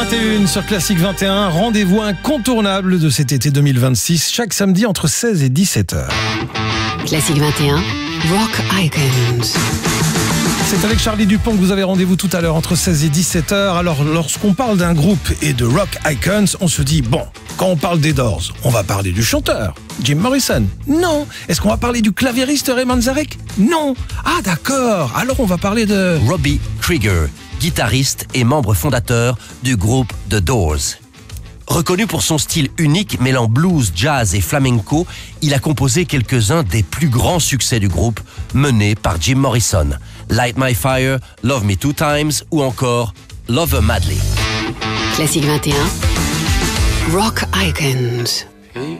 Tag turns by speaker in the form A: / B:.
A: 6h21 sur Classique 21, rendez-vous incontournable de cet été 2026, chaque samedi entre 16 et 17h.
B: Classique 21, Rock Icons.
A: C'est avec Charlie Dupont que vous avez rendez-vous tout à l'heure entre 16 et 17h. Alors, lorsqu'on parle d'un groupe et de Rock Icons, on se dit, bon, quand on parle des Doors, on va parler du chanteur, Jim Morrison. Non. Est-ce qu'on va parler du claviériste Ray Manzarek? Non. Ah, d'accord. Alors, on va parler de
C: Robbie Krieger, guitariste et membre fondateur du groupe The Doors. Reconnu pour son style unique mêlant blues, jazz et flamenco, il a composé quelques-uns des plus grands succès du groupe, menés par Jim Morrison. Light My Fire, Love Me Two Times ou encore Love Her Madly.
B: Classique 21, Rock Icons.